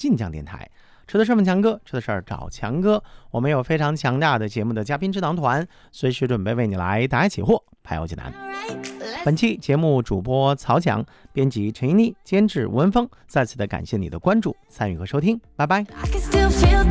晋江电台。吃的是问强哥，吃的是找强哥。我们有非常强大的节目的嘉宾智囊团，随时准备为你来答疑解惑，排忧解难。本期节目主播曹强，编辑陈一妮，监制文峰。再次的感谢你的关注、参与和收听，拜拜。